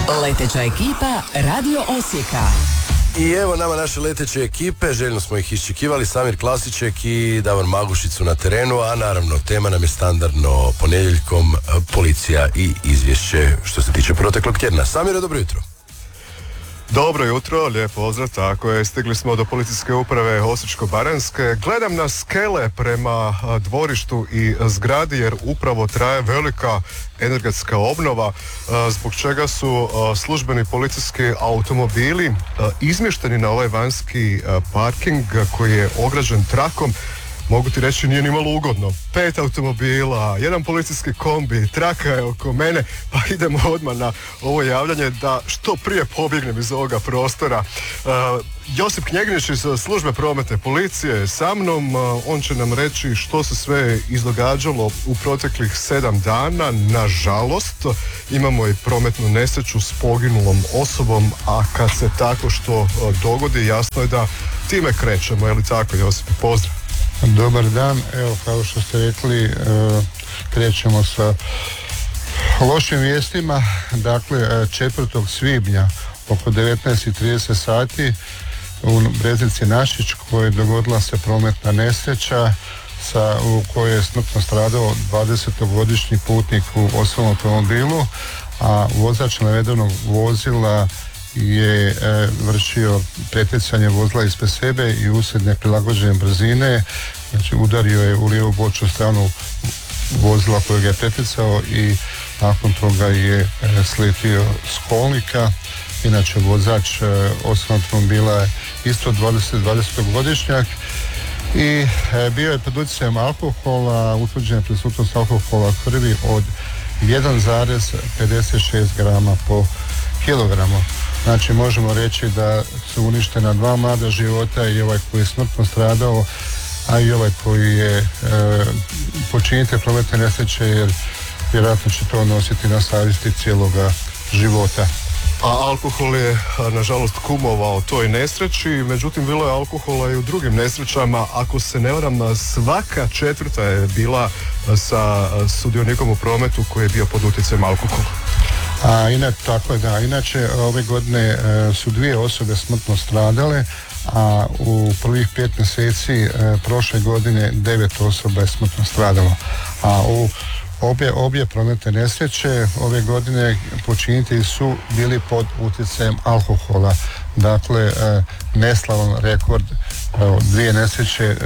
Leteća ekipa Radio Osijeka. I evo nama naše leteće ekipe, željno smo ih iščekivali, Samir Klasiček i Davor Magušić su na terenu, a naravno tema nam je standardno ponedjeljkom policija i izvješće što se tiče proteklog tjedna. Samire, dobro jutro. Dobro jutro, lijep pozdrav, tako je, stigli smo do policijske uprave Osječko-baranjske. Gledam na skele prema dvorištu i zgradi jer upravo traje velika energetska obnova, zbog čega su službeni policijski automobili izmješteni na ovaj vanjski parking koji je ograđen trakom. Mogu ti reći, nije nimalo ugodno. 5 automobila, jedan policijski kombi, traka je oko mene, pa idemo odmah na ovo javljanje da što prije pobjegnem iz ovoga prostora. Josip Knjegnić iz službe prometne policije je sa mnom. On će nam reći što se sve izdogađalo u proteklih 7 dana. Nažalost, imamo i prometnu nesreću s poginulom osobom, a kad se tako što dogodi, jasno je da time krećemo. Je li tako, Josip? Pozdrav. Dobar dan, evo kao što ste rekli, krećemo sa lošim vijestima. Dakle, 4. svibnja oko 19:30 sati u Breznici Našić koje dogodila se prometna nesreća u kojoj je smrtno stradao 20-godišnji putnik u osobnom automobilu, a vozač navedenog vozila je vršio pretjecanje vozila ispred sebe i uslijed neprilagođene brzine, znači udario je u lijevu bočnu stranu vozila kojeg je pretjecao i nakon toga je sletio s kolnika. Inače vozač osobnog automobila je isto 20-godišnjak i bio je pod utjecajem alkohola, utvrđena prisutnost alkohola u krvi od 1,56 grama po kilogramu. Znači možemo reći da su uništena 2 mlada života, i ovaj koji je smrtno stradao, a i ovaj koji je počinitelj prometne nesreće, jer vjerojatno će to nositi na savjesti cijeloga života. A alkohol je nažalost kumovao toj nesreći, međutim bilo je alkohola i u drugim nesrećama. Ako se ne varam, svaka 4. je bila sa sudionikom u prometu koji je bio pod utjecajem alkohola. Inače ove godine su 2 osobe smrtno stradale, a u prvih 5 mjeseci prošle godine 9 osoba je smrtno stradalo. A u obje prometne nesreće ove godine počinitelji su bili pod utjecajem alkohola. Dakle, neslavan rekord, 2 nesreće,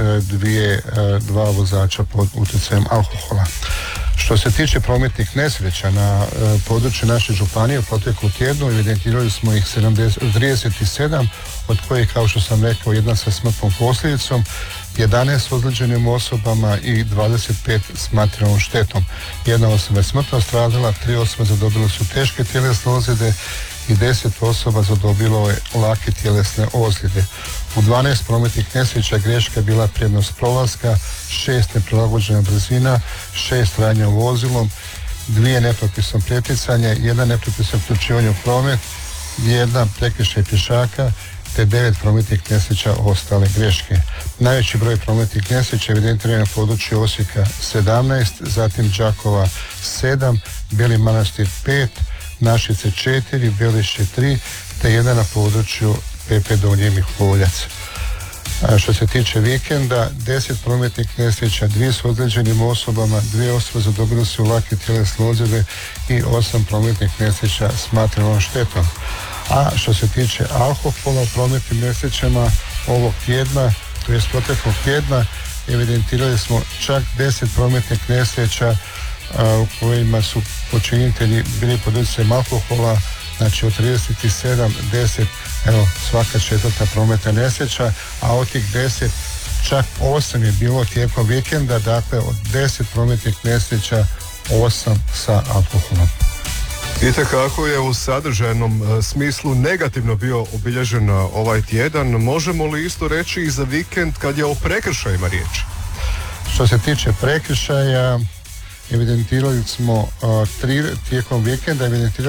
2 vozača pod utjecajem alkohola. Što se tiče prometnih nesreća na području naše županije u proteklom tjednu evidentirali smo ih 37, od kojih, kao što sam rekao, 1 sa smrtnom posljedicom, 11 s ozlijeđenim osobama i 25 s materijalnom štetom. 1 osoba je smrtno stradala, 3 osobe zadobile su teške tjelesne ozljede i 10 osoba zadobilo je lake tjelesne ozljede. U 12 prometnih nesreća greška je bila prednost prolaska, 6 neprilagođena brzina, 6 radnja vozilom, 2 nepropisno pretjecanje, 1 nepropisno uključivanje u promet, 1 prekršaj pješaka, te 9 prometnih nesreća ostale greške. Najveći broj prometnih nesreća evidentiran na području Osijeka 17, zatim Đakova 7, Beli Manastir 5, Našice 4, Belišće 3, te 1 na području PP Donji Miholjac. Što se tiče vikenda, 10 prometnih nesreća, 2 s ozlijeđenim osobama, 2 osobe zadobile su lake tjelesne ozljede i 8 prometnih nesreća s materijalnom štetom. A što se tiče alkohola u prometnim nesrećama ovog tjedna, to je proteklog tjedna, evidentirali smo čak 10 prometnih nesreća u kojima su počinitelji bili pod utjecajem alkohola, znači od 37, 10, evo svaka 4. prometna nesreća, a od tih 10 čak 8 je bilo tijekom vikenda, dakle od 10 prometnih nesreća 8 sa alkoholom. Itekako je u sadržajnom smislu negativno bio obilježen ovaj tjedan. Možemo li isto reći i za vikend kad je o prekršajima riječ? Što se tiče prekršaja, evidentirali smo tijekom vikenda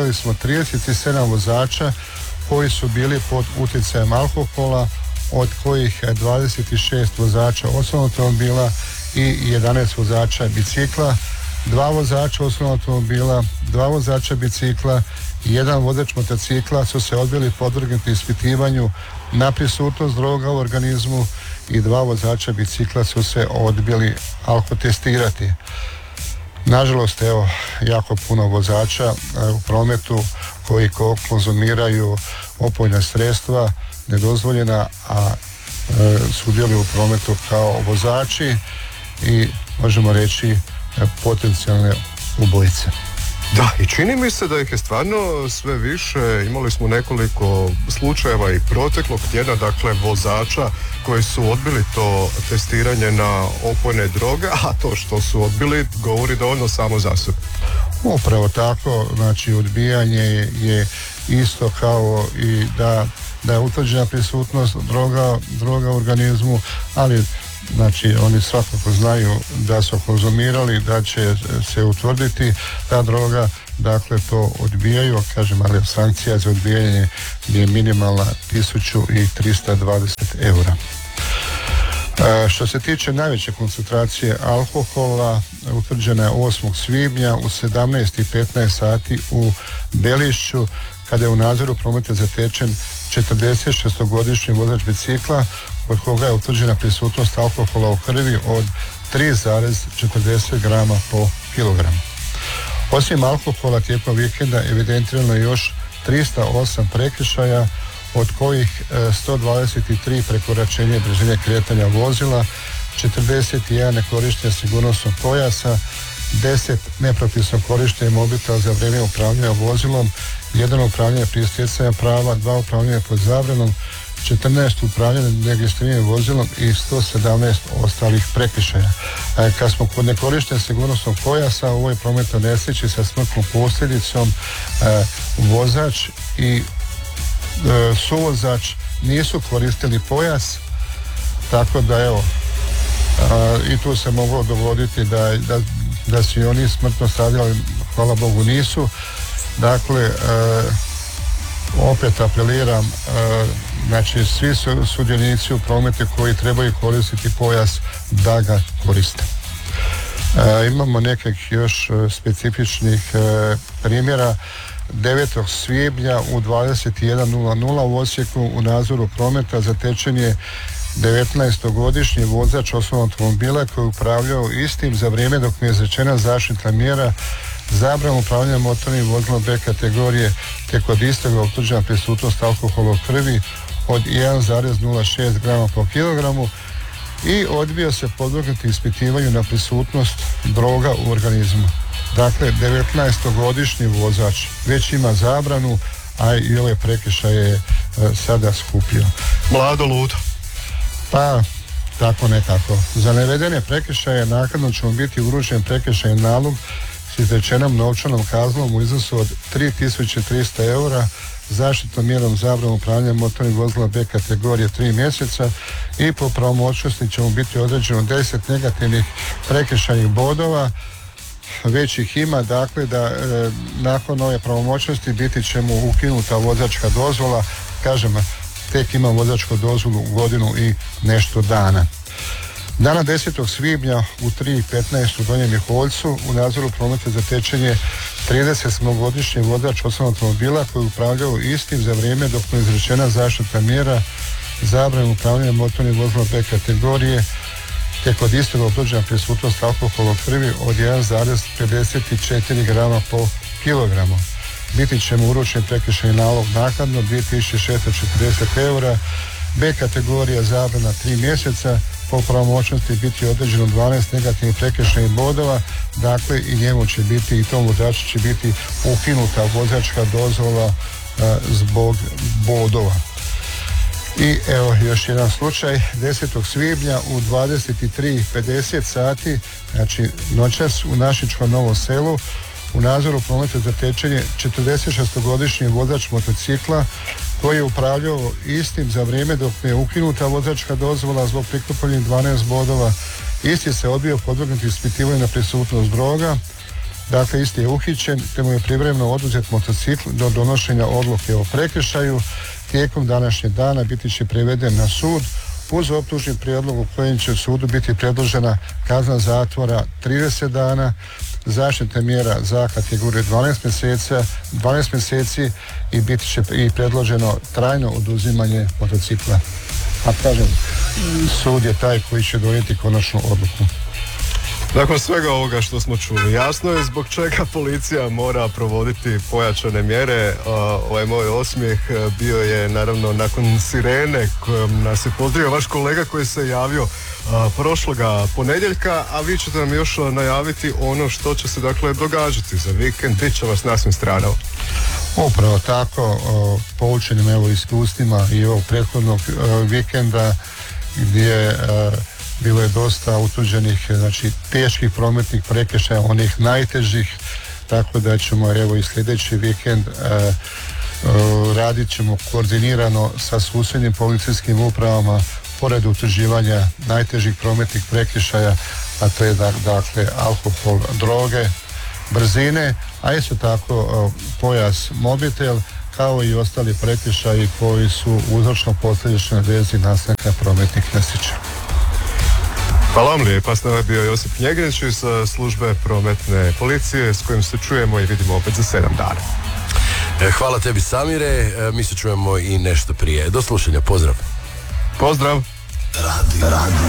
37 vozača koji su bili pod utjecajem alkohola, od kojih 26 vozača osobnog automobila i 11 vozača bicikla. 2 vozača osobnog automobila, 2 vozača bicikla i 1 vozač motocikla su se odbili podvrgnuti ispitivanju na prisutnost droga u organizmu i 2 vozača bicikla su se odbili alkotestirati. Nažalost, evo, jako puno vozača u prometu koji konzumiraju opojna sredstva nedozvoljena, a sudjeluju u prometu kao vozači i možemo reći potencijalne ubojice. Da, i čini mi se da ih je stvarno sve više. Imali smo nekoliko slučajeva i proteklog tjedna, dakle, vozača koji su odbili to testiranje na opojne droge, a to što su odbili govori dovoljno samo za sebe. Upravo tako, znači odbijanje je isto kao i da je utvrđena prisutnost droga u organizmu, ali znači oni svakako znaju da su konzumirali, da će se utvrditi ta droga, dakle to odbijaju, kažem, ali sankcija za odbijanje je minimalna 1320 eura. Što se tiče najveće koncentracije alkohola, utvrđena je 8. svibnja u 17:15 sati u Belišću, kada je u nadzoru prometa zatečen 46-godišnji vozač bicikla, od koga je utvrđena prisutnost alkohola u krvi od 3,40 grama po kilogramu. Osim alkohola tijekom vikenda evidentirano je još 308 prekršaja, od kojih 123 prekoračenje brzine kretanja vozila, 41 nekorištenje sigurnosnog pojasa, 10 nepropisno korištenje mobitela za vrijeme upravljanja vozilom, 1 upravljanje prije stjecanja prava, 2 upravljanje pod zabranom, 14 upravljanje neregistriranim vozilom i 117 ostalih prekršaja. Kad smo kod nekorištenja sigurnosnog pojasa, u ovoj prometnoj nesreći sa smrtnom posljedicom vozač i suvozač nisu koristili pojas, tako da evo, i tu se moglo dogoditi da su i oni smrtno stradali, hvala Bogu nisu. Dakle, opet apeliram, znači svi sudionici u prometu koji trebaju koristiti pojas da ga koriste. Imamo nekih još specifičnih primjera. 9. svibnja u 21:00 u Osijeku u nadzoru prometa zatečen je 19-godišnji vozač osobnog automobila koji je upravljao istim za vrijeme dok mu je izrečena zaštitna mjera zabrana upravljanja motornim vozilom B kategorije, te kod istoga utvrđena prisutnost alkohola u krvi od 1,06 grama po kilogramu i odbio se podvrgnuti ispitivanju na prisutnost droga u organizmu. Dakle, 19-godišnji vozač već ima zabranu, a i ove prekršaje je sada skupio. Mlado ludo. Pa, tako nekako. Za navedene prekršaje naknadno će mu biti uručen prekršajni nalog s izrečenom novčanom kaznom u iznosu od 3300 eura, zaštitnom mjerom zabranu upravljanja motornim vozilom B kategorije 3 mjeseca i po pravomoćnosti će mu biti određeno 10 negativnih prekršajnih bodova. Već ih ima, dakle da nakon ove pravomoćnosti biti će mu ukinuta vozačka dozvola, kažem, tek ima vozačku dozvolu godinu i nešto dana. Dana 10. svibnja u 3:15 u Donjem Miholjcu u nadzoru prometa zatečen je 37-godišnji vozač osobnog automobila koji upravljao istim za vrijeme dok mu je izrečena zaštitna mjera zabrane upravljanja motornim vozilom B kategorije, te kod istoga utvrđena prisutnost alkohola u krvi od 1,54 grama po kilogramu. Biti će mu uručen prekršajni nalog naknadno 2640 eura, B kategorija zabrana 3 mjeseca, po pravomoćnosti biti određeno 12 negativnih prekršajnih bodova, dakle i njemu će biti, i tom vozaču će biti ukinuta vozačka dozvola zbog bodova. I evo još jedan slučaj, 10. svibnja u 23:50 sati, znači noćas u Našičkom Novom Selu, u nadzoru prometa zatečen je 46-godišnji vozač motocikla koji je upravljao istim za vrijeme dok mu je ukinuta vozačka dozvola zbog prikupljenih 12 bodova. Isti se odbio podvrgnuti ispitivanju na prisutnost droga, dakle isti je uhićen te mu je privremeno oduzet motocikl do donošenja odluke o prekršaju. Tijekom današnjeg dana biti će priveden na sud uz optužni prijedlog u kojem će sudu biti predložena kazna zatvora 30 dana zaštitna mjera za kategoriju 12 mjeseci i biti će i predloženo trajno oduzimanje motocikla. A kažem, sud je taj koji će donijeti konačnu odluku. Nakon svega ovoga što smo čuli, jasno je zbog čega policija mora provoditi pojačane mjere. Ovaj moj osmijeh bio je naravno nakon sirene kojom nas je pozdravio vaš kolega koji se javio prošloga ponedjeljka, a vi ćete nam još najaviti ono što će se dakle događati za vikend, bit će vas nasvim stradao. Upravo tako, poučenim evo iskustvima i ovog prethodnog vikenda gdje bilo je dosta utvrđenih, znači teških prometnih prekršaja, onih najtežih, tako da ćemo evo i sljedeći vikend radit ćemo koordinirano sa susjednim policijskim upravama pored utvrđivanja najtežih prometnih prekršaja, a to je dakle alkohol, droge, brzine, a isto tako pojas, mobitel, kao i ostali prekršaji koji su uzročno posljedičnoj vezi nastanka prometnih nesreća. Hvala vam lijepa, s nama je bio Josip Njegrić iz službe prometne policije s kojim se čujemo i vidimo opet za 7 dana. Hvala tebi Samire, mi se čujemo i nešto prije. Do slušanja, pozdrav. Pozdrav. Radio